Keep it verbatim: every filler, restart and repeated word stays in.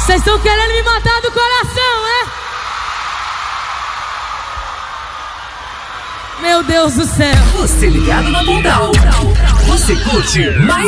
Vocês estão querendo me matar do coração, é? Meu Deus do céu. Você ligado na Mundial. Você curte mais